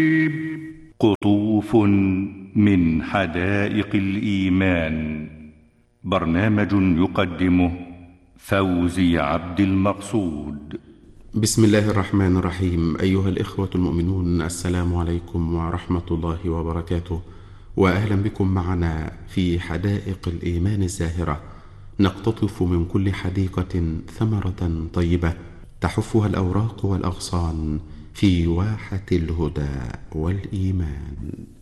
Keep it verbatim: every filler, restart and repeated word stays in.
قطوف من حدائق الإيمان، برنامج يقدمه فوزي عبد المقصود. بسم الله الرحمن الرحيم. أيها الإخوة المؤمنون، السلام عليكم ورحمة الله وبركاته، وأهلا بكم معنا في حدائق الإيمان الزاهرة، نقتطف من كل حديقة ثمرة طيبة تحفها الأوراق والأغصان في واحة الهدى والإيمان.